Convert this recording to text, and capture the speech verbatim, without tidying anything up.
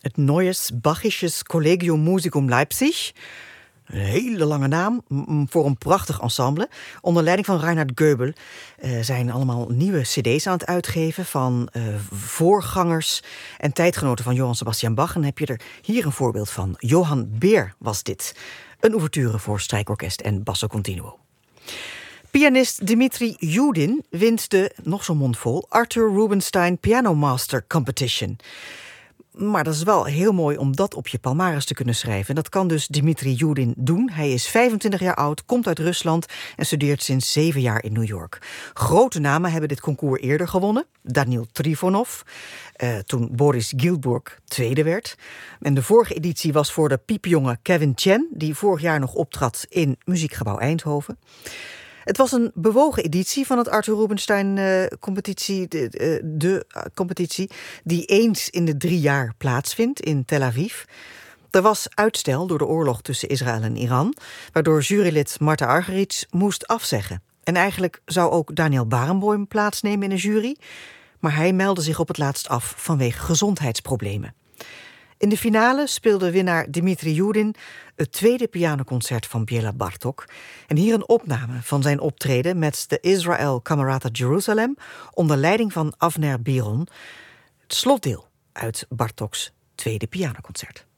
Het Neues Bachisches Collegium Musicum Leipzig. Een hele lange naam voor een prachtig ensemble. Onder leiding van Reinhard Goebel uh, zijn allemaal nieuwe cd's aan het uitgeven van uh, voorgangers en tijdgenoten van Johann Sebastian Bach. En dan heb je er hier een voorbeeld van. Johann Beer was dit. Een ouverture voor strijkorkest en basso continuo. Pianist Dmitri Yudin wint de, nog zo'n mondvol, Arthur Rubinstein Piano Master Competition. Maar dat is wel heel mooi om dat op je palmares te kunnen schrijven. En dat kan dus Dmitri Yudin doen. Hij is vijfentwintig jaar oud, komt uit Rusland en studeert sinds zeven jaar in New York. Grote namen hebben dit concours eerder gewonnen. Daniil Trifonov, uh, toen Boris Gilburg tweede werd. En de vorige editie was voor de piepjonge Kevin Chen, die vorig jaar nog optrad in Muziekgebouw Eindhoven. Het was een bewogen editie van het Arthur Rubinstein-competitie, uh, de, uh, de uh, competitie die eens in de drie jaar plaatsvindt in Tel Aviv. Er was uitstel door de oorlog tussen Israël en Iran, waardoor jurylid Marta Argerich moest afzeggen. En eigenlijk zou ook Daniel Barenboim plaatsnemen in de jury, maar hij meldde zich op het laatst af vanwege gezondheidsproblemen. In de finale speelde winnaar Dmitri Yudin het tweede pianoconcert van Béla Bartók. En hier een opname van zijn optreden met de Israel Camerata Jerusalem onder leiding van Avner Biron. Het slotdeel uit Bartóks tweede pianoconcert.